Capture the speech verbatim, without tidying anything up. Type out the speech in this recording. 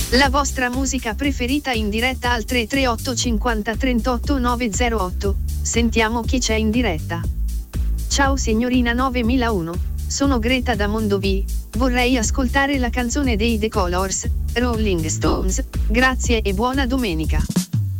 La vostra musica preferita in diretta al tre tre otto cinquanta trentotto novecentotto. Sentiamo chi c'è in diretta. Ciao signorina novemilauno, sono Greta da Mondovì, vorrei ascoltare la canzone dei The Colors, Rolling Stones, grazie e buona domenica.